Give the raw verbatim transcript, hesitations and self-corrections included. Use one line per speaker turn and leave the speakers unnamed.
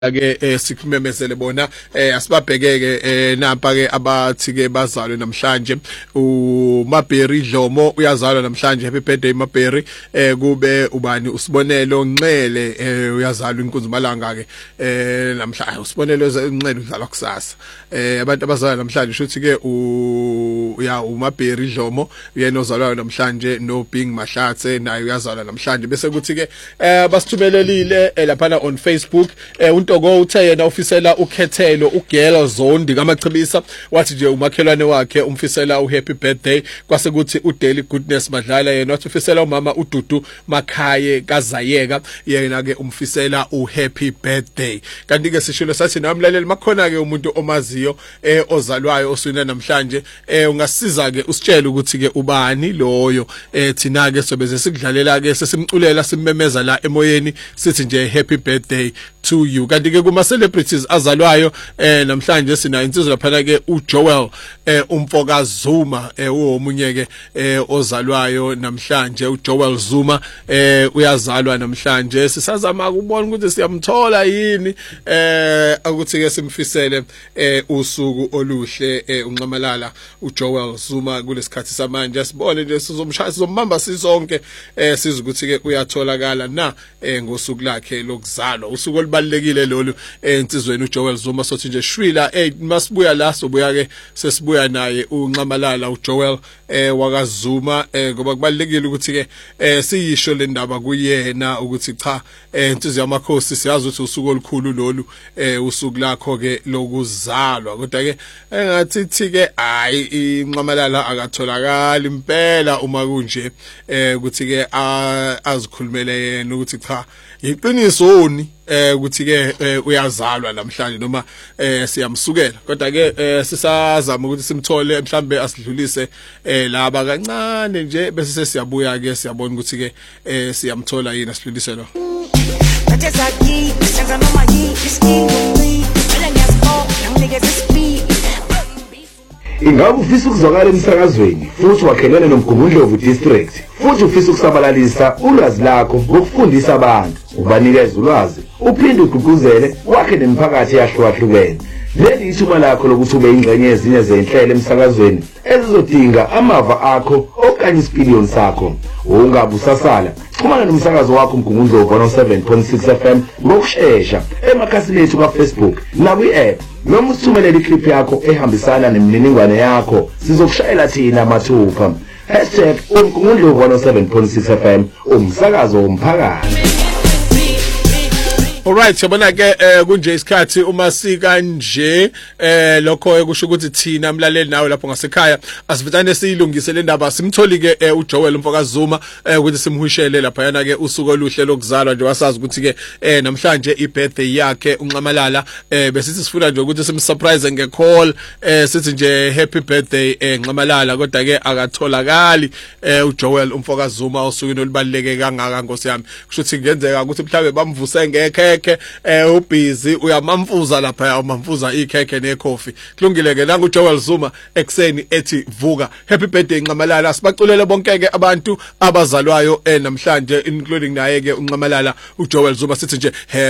ke sikumemezele bona asibabhekeke nampa ke abathi ke bazalwe namhlanje uMabheri Dlomo uyazalwa namhlanje. Happy birthday Mabheri. Kube ubani uSibonelo Nxele uyazalwa iNkunzumalanga ke namhlanje. Usibonelo Nxele udlala kusasa. Abantu abazalwa namhlanje shuthi ke u ya uMabheri Dlomo uyena ozalwa namhlanje no Bing Mahlatse naye uyazalwa namhlanje. Bese kuthi ke basithumelelile lapha on Facebook Ntogo uthe yena ufisela ukhethelo uGelo Zondi kamachibisa wathi nje umakhelwane wakhe umfisela uhappy birthday kwase kuthi uDaily Goodness Madlala yena wathi ufisela umama uDudu Makhaye kaZayeka yena ke umfisela uhappy birthday. Kanti ke sishilo sathi namlaleli makhona ke umuntu omaziyo eh ozalwayo oswina namhlanje eh ungasiza ke usitshele ukuthi ke ubani loyo eh thina ke sobe sikudlalela ke sesimculela simmemeza la emoyeni sithi nje happy birthday to you. Kanti ke kuma celebrities azalwayo eh namhlanje sina insizwa lapha ke uJoel eh umfoka Zuma eh uomunye ke eh ozalwayo namhlanje uJoel Zuma eh uyazalwa namhlanje. Sisazama ukubona ukuthi siyamthola yini eh ukuthi ke simfisele eh usuku oluhle eh unqamalala uJoel Zuma kulesikhathi samanje. Sibone nje sizomshaya sizombamba sisonke eh sizukuthi ke uyatholakala na eh ngosuku lakhe lokuzalwa usuku olubalekile lolu ensizweni uJoel Zuma. Sothi nje shwila eh masibuya la sobuya ke sesibuya naye unqamalala uJoel eh wakaZuma eh ngoba kubalekile ukuthi ke eh siyisho le ndaba kuyena ukuthi cha eh insizwe yamakhosi siyazi ukuthi usuku olukhulu lolu eh usuku lakho ke lokuzalwa kodwa ke engathi ke hayi inqamalala akatholakala impela uma kunje eh ukuthi ke azikhulumele yena ukuthi cha iqiniso oni eh ukuthi ke uyazalwa namhlanje noma eh siyamsukela kodwa ke sisazama ukuthi simthole mhlambe asidlulise eh laba kancane nje bese sesiyabuya ke siyabona ukuthi ke eh siyamthola yini asidlulise lo.
Ingabe ufisa ukuzwakala emsakazweni futhi wakhelene noMgungundlovu district futhi ufisa ukusabalalisa ulwazi lakho ngokufundisa abantu ubanikeza ulwazi uphinde ugqugquzele wakhe nemiphakathi yahlukahlukene. Leli ithuba lakho lokuthi ube ingxenye ezinye zenhlelo emsakazweni ezizodinga amava akho okanye isipiliyoni sakho. Ungabe usasala xhumana nomsakazo wakho uMgungundlovu one oh seven point six F M ngokusheshsha emakhasini ethu kaFacebook na kwi-app noma usithumelele iclip yakho ehambisana nemininingwane yakho sizokushayela thina mathupha. hashtag uMgungundlovu one oh seven point six F M umsakazo womphakathi.
Alright, yabona ke kunje isikhathi uma sika nje eh lokho ekusho ukuthi thina mlaleli nawe lapho ngasekhaya asivitane siyilungise le ndaba simtholi ke uJoel umfoka Zuma ukuthi simhushele lapha yana ke usuku oluhle lokuzalwa nje wasazi ukuthi ke eh namhlanje ibirthday yakhe unqamalala eh besithi sifuna nje ukuthi simsurprise ngecall eh sithi nje happy birthday eh nqamalala kodwa ke akatholakali eh uJoel umfoka Zuma osukwini olubaleke kangaka Nkosi yami kusho ukuthi kungenzeka ukuthi mhlawumbe bamvuse ngeke ke eh ubhizi uyamamfuza lapha umamfuza ikhekhe necoffee kulungile ke nangu Joel Zuma ekseni ethi vuka happy birthday nqamalala. Sibaculele bonke ke abantu abazalwayo eh namhlanje including naye ke unqamalala uJoel Zuma sithi nje